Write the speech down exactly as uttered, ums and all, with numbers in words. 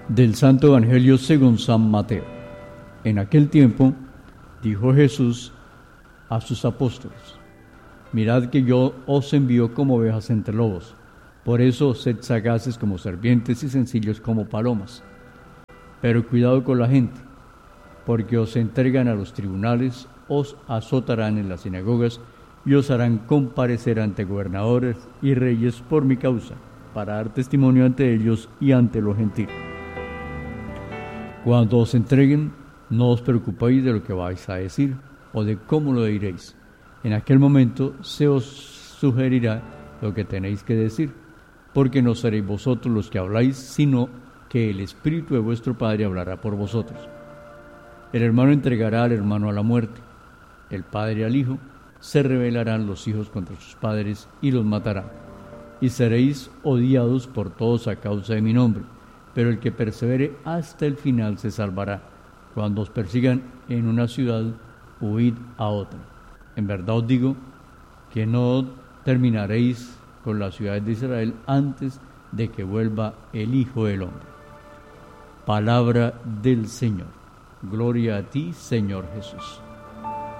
Del Santo Evangelio según San Mateo. En aquel tiempo dijo Jesús a sus apóstoles: mirad que yo os envío como ovejas entre lobos, por eso sed sagaces como serpientes y sencillos como palomas. Pero cuidado con la gente, porque os entregan a los tribunales, os azotarán en las sinagogas y os harán comparecer ante gobernadores y reyes por mi causa, para dar testimonio ante ellos y ante los gentiles. Cuando os entreguen, no os preocupéis de lo que vais a decir o de cómo lo diréis. En aquel momento se os sugerirá lo que tenéis que decir, porque no seréis vosotros los que habláis, sino que el Espíritu de vuestro Padre hablará por vosotros. El hermano entregará al hermano a la muerte, el padre al hijo, se rebelarán los hijos contra sus padres y los matarán. Y seréis odiados por todos a causa de mi nombre, pero el que persevere hasta el final se salvará. Cuando os persigan en una ciudad, huid a otra. En verdad os digo que no terminaréis con las ciudades de Israel antes de que vuelva el Hijo del Hombre. Palabra del Señor. Gloria a ti, Señor Jesús.